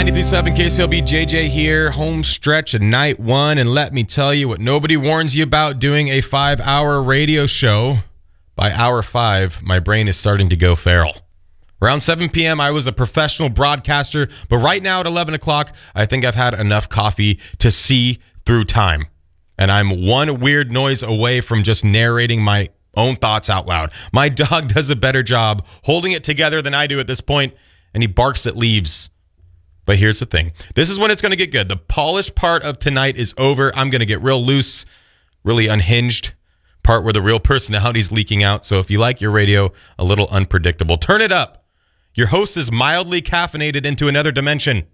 93.7 KCLB, JJ here, home stretch of night one, and let me tell you what nobody warns you about doing a 5-hour radio show. By hour 5, my brain is starting to go feral. Around 7 p.m., I was a professional broadcaster, but right now at 11 o'clock, I think I've had enough coffee to see through time. And I'm one weird noise away from just narrating my own thoughts out loud. My dog does a better job holding it together than I do at this point, and he barks at leaves. But here's the thing. This is when it's going to get good. The polished part of tonight is over. I'm going to get real loose, really unhinged, part where the real personality's leaking out. So if you like your radio a little unpredictable, turn it up. Your host is mildly caffeinated into another dimension.